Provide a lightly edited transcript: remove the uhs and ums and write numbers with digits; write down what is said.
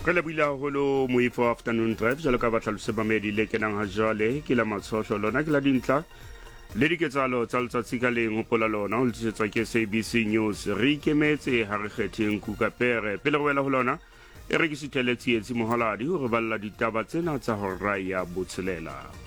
Re le buile haholo moifo afternoon drive jalo ka batlalose mamedi le kenang ha jwale ke la matshosho lona ke la dintlha le diketsalo tsa letsatsi ka leng hopola lona ho tlisetswa ke SABC News re ikemetse ha re kgetheng kukapere pele re wela ho lona e rekisithele tsietsi mohaladi hore balla ditaba tsena tsa hora ya botshelela.